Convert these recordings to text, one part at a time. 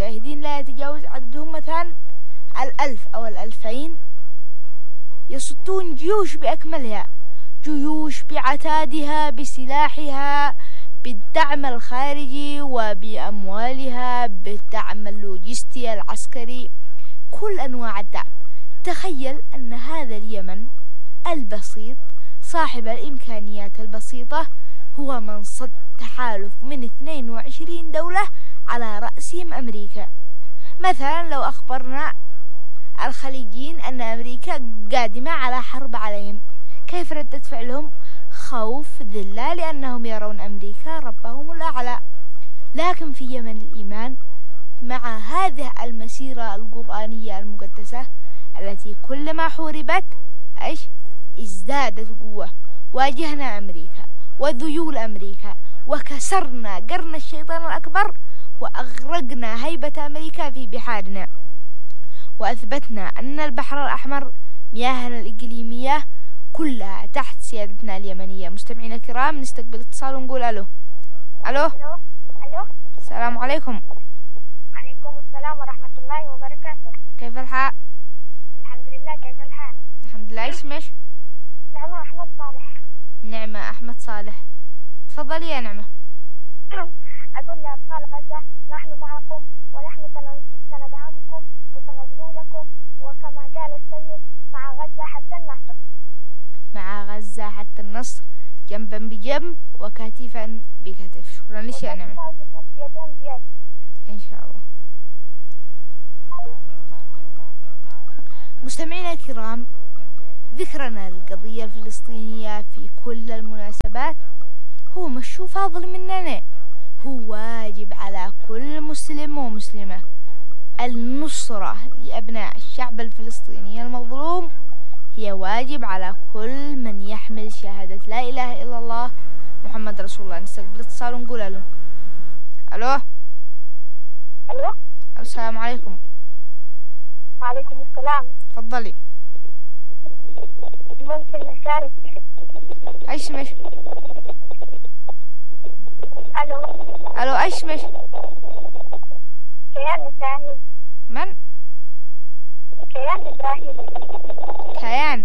مجاهدين لا يتجاوز عددهم مثلا 1000 أو 2000 يصدون جيوش بأكملها، جيوش بعتادها بسلاحها بالدعم الخارجي وبأموالها بالدعم اللوجستي العسكري، كل أنواع الدعم. تخيل أن هذا اليمن البسيط صاحب الإمكانيات البسيطة هو من صد تحالف من 22 دولة على رأسهم أمريكا. مثلا لو أخبرنا الخليجيين أن أمريكا قادمة على حرب عليهم، كيف ردة فعلهم؟ خوف، ذلة، لأنهم يرون أمريكا ربهم الأعلى. لكن في يمن الإيمان مع هذه المسيرة القرآنية المقدسة التي كلما حوربت ازدادت قوة، واجهنا أمريكا وذيول أمريكا وكسرنا قرن الشيطان الأكبر وأغرقنا هيبة أمريكا في بحارنا، وأثبتنا أن البحر الأحمر مياهنا الإقليمية كلها تحت سيادتنا اليمنية. مستمعينا الكرام، نستقبل اتصال ونقول ألو. ألو. ألو. السلام عليكم. عليكم السلام ورحمة الله وبركاته. كيف الحال؟ الحمد لله. كيف الحال؟ الحمد لله. اسمك؟ نعمة أحمد صالح. نعمة أحمد صالح، تفضلي يا نعمة. أقول لأطفال غزة نحن معكم ونحن سندعمكم وسندعو لكم، وكما قال السيد مع غزة حتى النصر. مع غزة حتى النصر، جنبا بجنب وكتفا بكتف. شكرا لك يا نعمة. إن شاء الله. مستمعينا الكرام، ذكرنا للقضية الفلسطينية في كل المناسبات هو مشروع فاضل مننا، هو واجب على كل مسلم ومسلمة. النصرة لأبناء الشعب الفلسطيني المظلوم هي واجب على كل من يحمل شهادة لا إله إلا الله محمد رسول الله. نستقبل اتصال ونقول ألو. ألو. ألو. السلام عليكم. وعليكم السلام. تفضلي. ممكن أشارك؟ ايش اسمك؟ ألو. ألو، ايش اسمك؟ كيان إبراهيم. من؟ كيان إبراهيم. كيان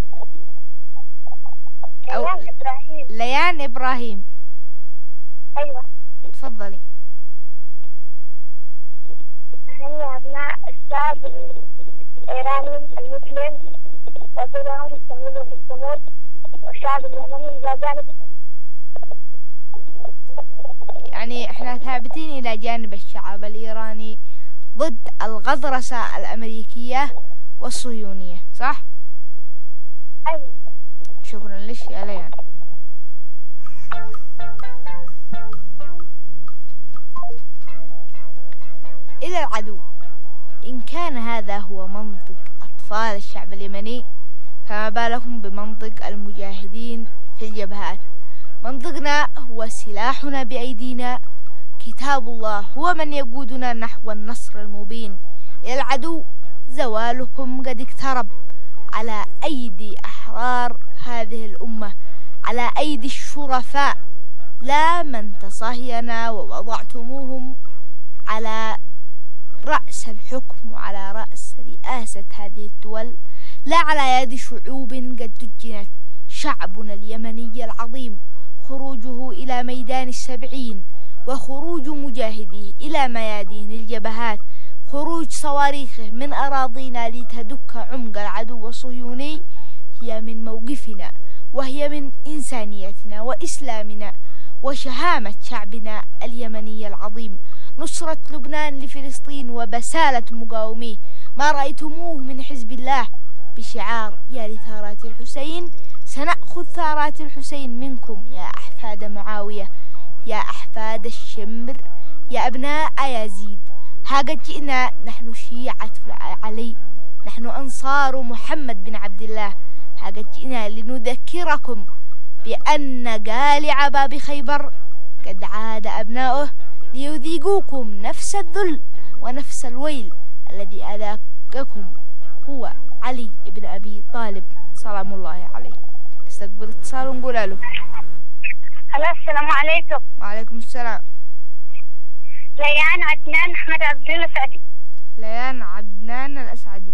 أو إبراهيم. ليان إبراهيم. أيوة. تفضلي. نحن أبناء الشعب الإيراني المسلم وطلعهم يستمروا بالصمود، والشعب اليمني إلى جانب، يعني احنا ثابتين إلى جانب الشعب الإيراني ضد الغطرسة الأمريكية والصهيونية، صح؟ أيوة. شكرا لك يا ليان. إلى العدو، إن كان هذا هو منطق أطفال الشعب اليمني فما بالكم بمنطق المجاهدين في الجبهات. منطقنا هو سلاحنا بأيدينا، كتاب الله هو من يقودنا نحو النصر المبين. إلى العدو، زوالكم قد اقترب على أيدي أحرار هذه الأمة، على أيدي الشرفاء، لا من تصهينا ووضعتموهم على رأس الحكم وعلى رأس رئاسة هذه الدول، لا على يد شعوب قد دجنت. شعبنا اليمني العظيم خروجه إلى ميدان السبعين وخروج مجاهديه إلى ميادين الجبهات، خروج صواريخه من أراضينا لتدك عمق العدو الصهيوني، هي من موقفنا وهي من إنسانيتنا وإسلامنا وشهامة شعبنا اليمني العظيم. نصرة لبنان لفلسطين وبسالة مقاوميه ما رأيتموه من حزب الله بشعار يا لثارات الحسين سنأخذ ثارات الحسين منكم يا أحفاد معاوية، يا أحفاد الشمر، يا أبناء يزيد. ها قد جئنا نحن شيعة علي، نحن أنصار محمد بن عبد الله. ها قد جئنا لنذكركم بأن قالع باب خيبر قد عاد أبناؤه ليذيقوكم نفس الذل ونفس الويل الذي أذاقكم هو علي بن أبي طالب سلام الله عليه. نستقبل اتصال ونقول ألو. السلام عليكم. وعليكم السلام. ليان عدنان أحمد عبد الله الأسعدي. ليان عدنان الأسعدي.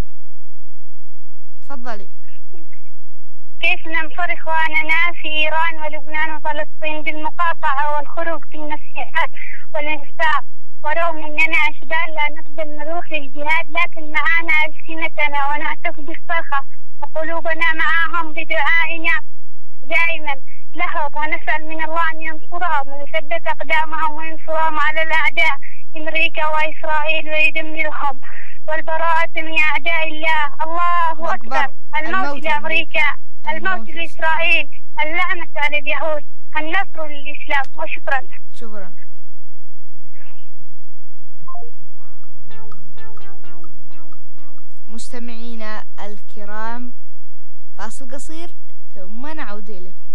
تفضلي. كيف ننصر إخواننا في إيران ولبنان وفلسطين بالمقاطعة والخروج بالنصيحات والإنفاق، ورغم أننا أشبال لا نقدر نروح للجهاد، لكن معانا ألسنتنا ونهتف بالصرخة وقلوبنا معهم بدعائنا دائما لهم، ونسأل من الله أن ينصرهم ويثبت أقدامهم وينصرهم على الأعداء أمريكا وإسرائيل ويدمرهم، والبراءة من أعداء الله. الله أكبر. الموت لأمريكا، الموت لإسرائيل، اللعنة على اليهود، النصر للإسلام. وشكرا. شكرا. مستمعينا الكرام، فاصل قصير ثم نعود إليكم.